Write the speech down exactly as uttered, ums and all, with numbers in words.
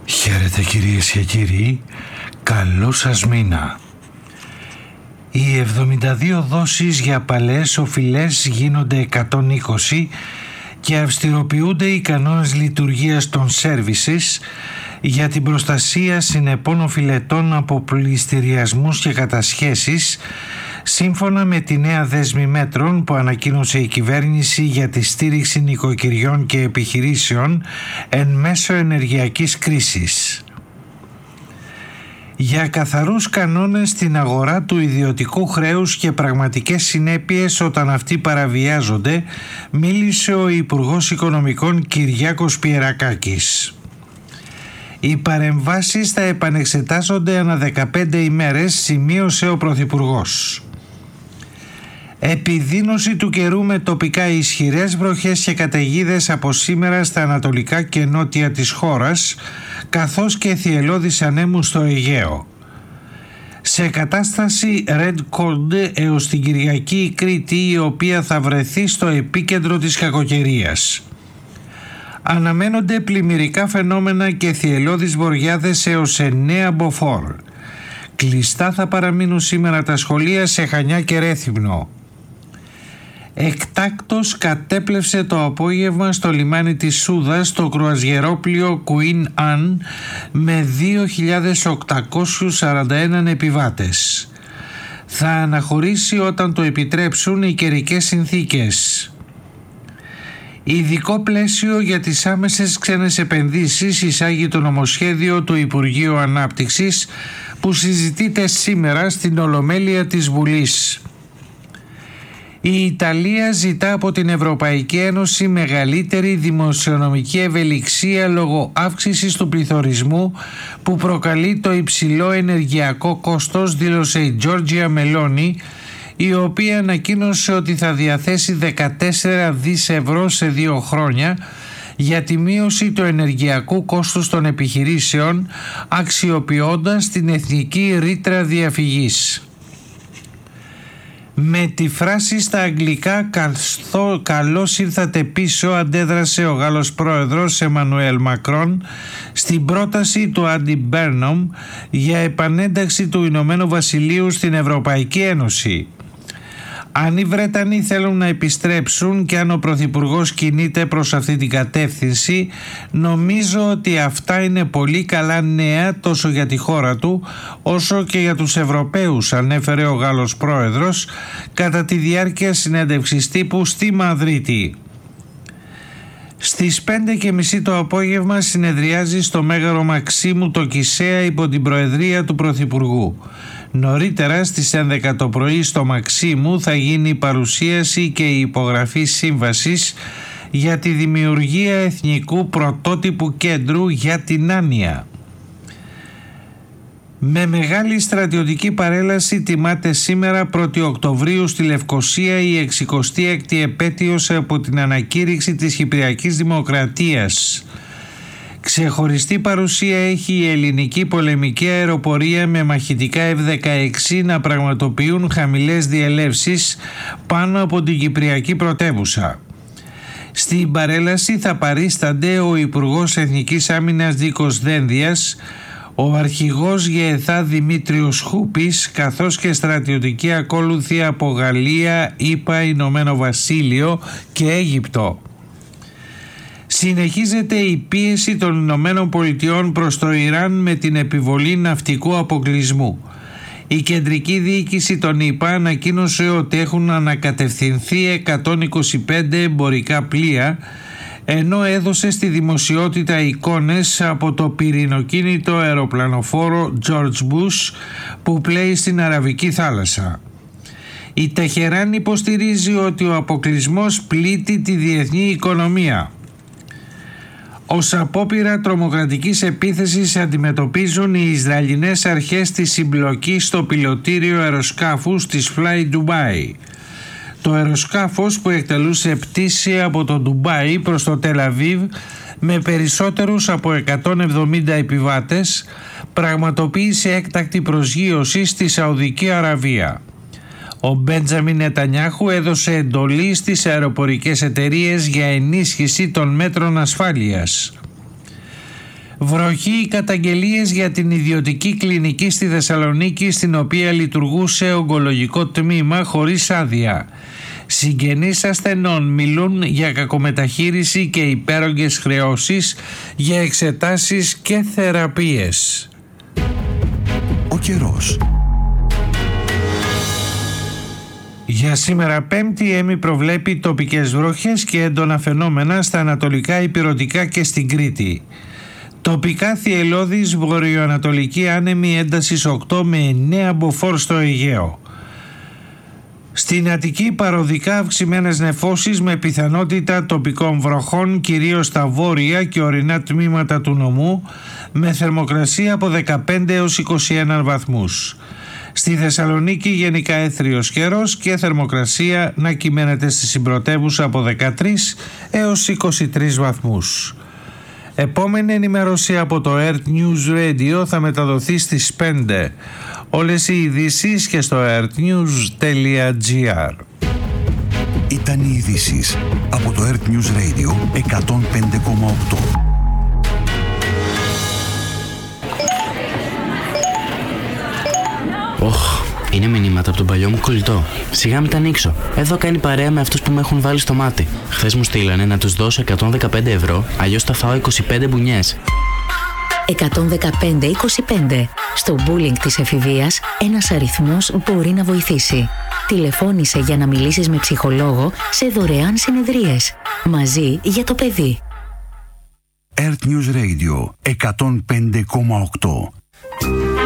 Χαίρετε κυρίες και κύριοι, καλό σας μήνα. Οι εβδομήντα δύο δόσεις για παλαιές οφειλές γίνονται εκατόν είκοσι και αυστηροποιούνται οι κανόνες λειτουργίας των services για την προστασία συνεπών οφειλετών από πληστηριασμούς και κατασχέσεις, σύμφωνα με τη νέα δέσμη μέτρων που ανακοίνωσε η κυβέρνηση για τη στήριξη νοικοκυριών και επιχειρήσεων εν μέσω ενεργειακής κρίσης. Για καθαρούς κανόνες στην αγορά του ιδιωτικού χρέους και πραγματικές συνέπειες όταν αυτοί παραβιάζονται, μίλησε ο Υπουργός Οικονομικών Κυριάκος Πιερακάκης. Οι παρεμβάσεις θα επανεξετάζονται ανά δεκαπέντε ημέρες, σημείωσε ο Πρωθυπουργός. Επιδείνωση του καιρού με τοπικά ισχυρές βροχές και καταιγίδες από σήμερα στα ανατολικά και νότια της χώρας, καθώς και θυελλώδεις ανέμους στο Αιγαίο. Σε κατάσταση Red Code έως την Κυριακή η Κρήτη, η οποία θα βρεθεί στο επίκεντρο της κακοκαιρίας. Αναμένονται πλημμυρικά φαινόμενα και θυελλώδεις βοριάδες έως εννέα μποφόρ. Κλειστά θα παραμείνουν σήμερα τα σχολεία σε Χανιά και Ρέθυμνο. Εκτάκτος κατέπλευσε το απόγευμα στο λιμάνι της Σούδας το κρουαζιερόπλοιο Queen Anne με δύο χιλιάδες οκτακόσιους σαράντα ένα επιβάτες. Θα αναχωρήσει όταν το επιτρέψουν οι καιρικές συνθήκες. Ειδικό πλαίσιο για τις άμεσες ξένες επενδύσεις εισάγει το νομοσχέδιο του Υπουργείου Ανάπτυξης που συζητείται σήμερα στην Ολομέλεια της Βουλής. Η Ιταλία ζητά από την Ευρωπαϊκή Ένωση μεγαλύτερη δημοσιονομική ευελιξία λόγω αύξησης του πληθωρισμού που προκαλεί το υψηλό ενεργειακό κόστος, δήλωσε η Τζόρτζια Μελόνι, η οποία ανακοίνωσε ότι θα διαθέσει δεκατέσσερα δισεκατομμύρια ευρώ σε δύο χρόνια για τη μείωση του ενεργειακού κόστους των επιχειρήσεων, αξιοποιώντας την εθνική ρήτρα διαφυγής. Με τη φράση στα αγγλικά «καλώς ήρθατε πίσω» αντέδρασε ο Γάλλος πρόεδρος Εμμανουέλ Μακρόν στην πρόταση του Άντι Μπέρνομ για επανένταξη του Ηνωμένου Βασιλείου στην Ευρωπαϊκή Ένωση. Αν οι Βρετανοί θέλουν να επιστρέψουν και αν ο Πρωθυπουργός κινείται προς αυτή την κατεύθυνση, νομίζω ότι αυτά είναι πολύ καλά νέα τόσο για τη χώρα του όσο και για τους Ευρωπαίους, ανέφερε ο Γάλλος πρόεδρος κατά τη διάρκεια συνέντευξης τύπου στη Μαδρίτη. Στις πέντε και μισή το απόγευμα συνεδριάζει στο Μέγαρο Μαξίμου το Κισέα υπό την προεδρία του Πρωθυπουργού. Νωρίτερα στις έντεκα το πρωί στο Μαξίμου θα γίνει η παρουσίαση και η υπογραφή σύμβασης για τη δημιουργία εθνικού πρωτότυπου κέντρου για την άνοια. Με μεγάλη στρατιωτική παρέλαση τιμάται σήμερα πρώτη Οκτωβρίου στη Λευκοσία η εξηκοστή έκτη επέτειος από την ανακήρυξη της Κυπριακής Δημοκρατίας. Ξεχωριστή παρουσία έχει η ελληνική πολεμική αεροπορία με μαχητικά εφ δεκαέξι να πραγματοποιούν χαμηλές διελεύσεις πάνω από την Κυπριακή πρωτεύουσα. Στην παρέλαση θα παρίστανται ο Υπουργός Εθνικής Άμυνας Νίκος Δένδιας, ο αρχηγός ΓΕΘΑ Δημήτριος Χούπης, καθώς και στρατιωτική ακόλουθη από Γαλλία, ΗΠΑ, Ηνωμένο Βασίλειο και Αίγυπτο. Συνεχίζεται η πίεση των Ηνωμένων Πολιτειών προς το Ιράν με την επιβολή ναυτικού αποκλεισμού. Η κεντρική διοίκηση των ΗΠΑ ανακοίνωσε ότι έχουν ανακατευθυνθεί εκατόν είκοσι πέντε εμπορικά πλοία, ενώ έδωσε στη δημοσιότητα εικόνες από το πυρηνοκίνητο αεροπλανοφόρο George Bush που πλέει στην Αραβική θάλασσα. Η Τεχεράν υποστηρίζει ότι ο αποκλεισμός πλήττει τη διεθνή οικονομία. Ως απόπειρα τρομοκρατικής επίθεσης αντιμετωπίζουν οι Ισραηλινές αρχές τη συμπλοκή στο πιλωτήριο αεροσκάφους της Fly Dubai. Το αεροσκάφος που εκτελούσε πτήση από το Ντουμπάι προς το Τελ Αβίβ με περισσότερους από εκατόν εβδομήντα επιβάτες πραγματοποίησε έκτακτη προσγείωση στη Σαουδική Αραβία. Ο Μπέντζαμιν Νετανιάχου έδωσε εντολή στις αεροπορικές εταιρείες για ενίσχυση των μέτρων ασφάλειας. Βροχή οι καταγγελίες για την ιδιωτική κλινική στη Θεσσαλονίκη, στην οποία λειτουργούσε ογκολογικό τμήμα χωρίς άδεια. Συγγενείς ασθενών μιλούν για κακομεταχείριση και υπέρογγες χρεώσεις για εξετάσεις και θεραπείες. Ο καιρός. Για σήμερα Πέμπτη, η Έμι προβλέπει τοπικές βροχές και έντονα φαινόμενα στα ανατολικά ηπειρωτικά και στην Κρήτη. Τοπικά θυελλώδης βορειοανατολική άνεμη έντασης οκτώ με εννέα μποφόρ στο Αιγαίο. Στην Αττική παροδικά αυξημένες νεφώσεις με πιθανότητα τοπικών βροχών, κυρίως στα βόρεια και ορεινά τμήματα του νομού, με θερμοκρασία από δεκαπέντε έως είκοσι ένα βαθμούς. Στη Θεσσαλονίκη γενικά έθριος καιρός και θερμοκρασία να κυμαίνεται στη συμπρωτεύουσα από δεκατρείς έως είκοσι τρεις βαθμούς. Επόμενη ενημέρωση από το Earth News Radio θα μεταδοθεί στις πέντε. Όλες οι ειδήσεις και στο earthnews τελεία gr. Ήταν οι ειδήσεις από το Earth News Radio εκατόν πέντε κόμμα οκτώ. Οχ, είναι μηνύματα από τον παλιό μου κολλητό. Σιγά μην τα ανοίξω. Εδώ κάνει παρέα με αυτούς που με έχουν βάλει στο μάτι. Χθες μου στείλανε να τους δώσω εκατόν δεκαπέντε ευρώ, αλλιώς θα φάω είκοσι πέντε μπουνιές. εκατόν δεκαπέντε είκοσι πέντε. Στο bullying της εφηβείας, ένας αριθμός μπορεί να βοηθήσει. Τηλεφώνησε για να μιλήσεις με ψυχολόγο σε δωρεάν συνεδρίες. Μαζί για το παιδί. Earth News Radio εκατόν πέντε κόμμα οκτώ.